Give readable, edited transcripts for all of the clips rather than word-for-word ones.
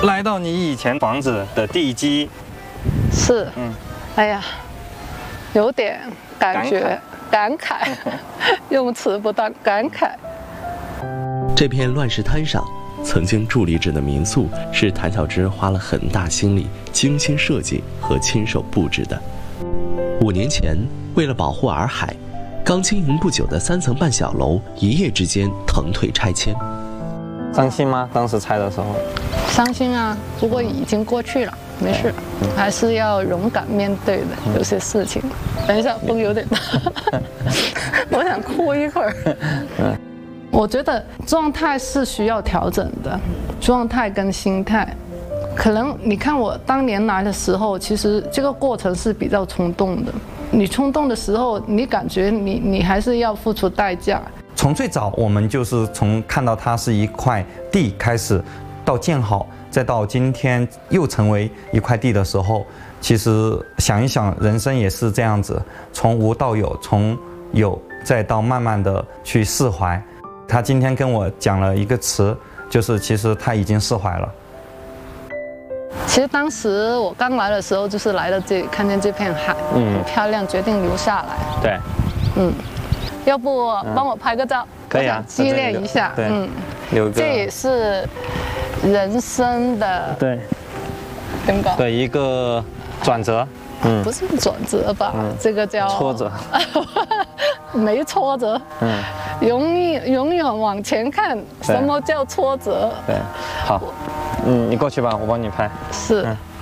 来到你以前房子的地基， 是，哎呀，有点感觉，感慨，用词不当，感慨。 这片乱石滩上，曾经伫立着的民宿是谭小芝花了很大心力精心设计和亲手布置的。5年前，为了保护洱海，刚经营不久的3层半小楼一夜之间腾退拆迁。 伤心吗？当时拆的时候？ 伤心啊，不过已经过去了，没事，还是要勇敢面对的，有些事情。等一下，风有点大，我想哭一会儿。我觉得状态是需要调整的，状态跟心态。可能你看我当年来的时候，其实这个过程是比较冲动的。你冲动的时候，你感觉你还是要付出代价。 从最早我们就是从看到它是一块地开始，到建好，再到今天又成为一块地的时候，其实想一想，人生也是这样子，从无到有，从有再到慢慢的去释怀。他今天跟我讲了一个词，就是其实他已经释怀了。 其实当时我刚来的时候，就是来到这里，看见这片海，很漂亮，决定留下来。 对， 要不帮我拍个照？ 可以啊， 纪念一下。 对，留个。 这也是人生的对一个转折。 不是转折吧？这个叫挫折。 没挫折。永远往前看。什么叫挫折？ 对，好，你过去吧，我帮你拍。 是。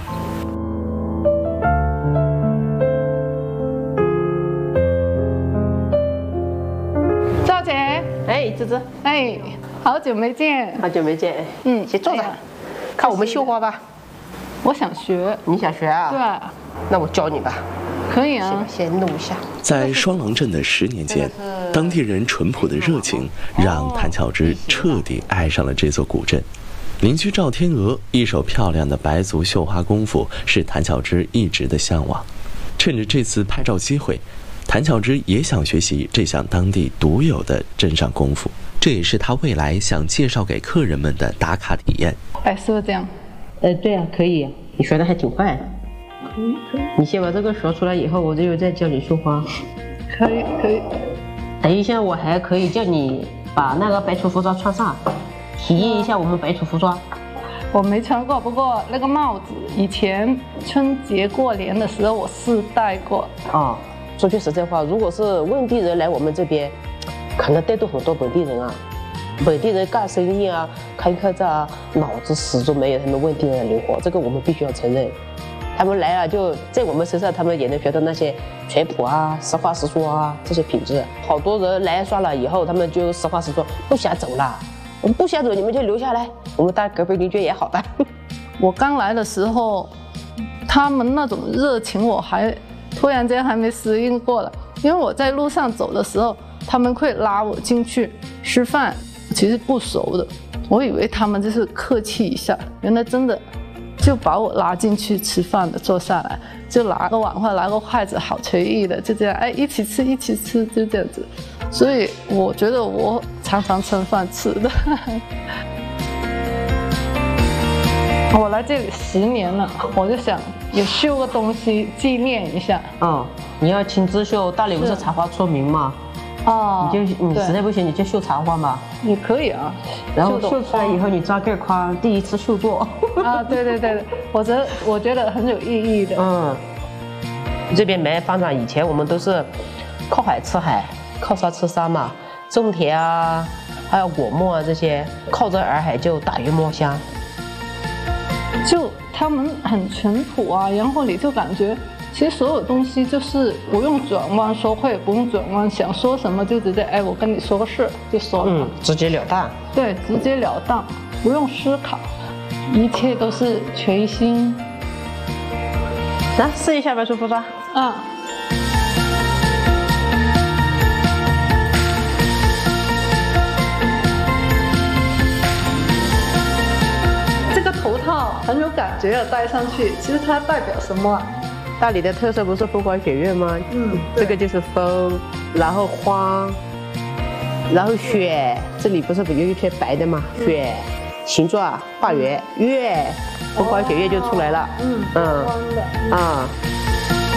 赵姐， 哎，芝芝， 哎，好久没见。 好久没见。先坐着，看我们绣花吧。 我想学。 你想学啊？ 对。 那我教你吧。 可以啊。 先弄一下。 在双廊镇的10年间，当地人淳朴的热情让谭巧芝彻底爱上了这座古镇。邻居赵天鹅一手漂亮的白族绣花功夫是谭巧芝一直的向往。趁着这次拍照机会，谭巧芝也想学习这项当地独有的镇上功夫，这也是她未来想介绍给客人们的打卡体验。 哎，是不是这样？ 对啊，可以，你学的还挺快。可以。你先把这个学出来以后，我就再教你绣花。 可以。 等一下，我还可以叫你把那个白族服装穿上，体验一下我们白族服装。 我没穿过，不过那个帽子以前春节过年的时候我是戴过。 说句实在话，如果是外地人来我们这边，可能带动很多本地人啊。本地人干生意啊，开客栈啊，脑子始终没有他们外地人灵活，这个我们必须要承认。他们来了就在我们身上，他们也能学到那些淳朴啊、实话实说啊这些品质。好多人来耍了以后，他们就实话实说，不想走了。我们不想走，你们就留下来，我们当隔壁邻居也好的。 我刚来的时候，他们那种热情，我还突然间还没适应过来，因为我在路上走的时候，他们会拉我进去吃饭，其实不熟的，我以为他们就是客气一下，原来真的就把我拉进去吃饭的，坐下来就拿个碗或者拿个筷子，好随意的就这样，哎，一起吃，就这样子。所以我觉得我常常蹭饭吃的。我来这里10年了，我就想有绣个东西纪念一下。 你要亲自绣，大理不是茶花出名吗？你实在不行你就绣茶花嘛。 也可以啊。 然后绣出来以后你扎个框，第一次绣作。 对，我觉得很有意义的。 这边没发展，以前我们都是靠海吃海，靠山吃山嘛，种田啊，还有果木啊这些，靠着洱海就大鱼摸香。 就他们很淳朴啊，然后你就感觉其实所有东西就是不用转弯说话，也不用转弯，想说什么就直接我跟你说个事就说了。 直截了当。对， 直截了当，不用思考，一切都是全新。 来试一下白族服装。 这个头套很有感觉啊，戴上去，其实它代表什么啊？ 大理的特色不是风花雪月吗？这个就是风，然后花，然后雪，这里不是有一片白的吗？雪， 形状啊画圆，月，风花雪月就出来了。光的啊。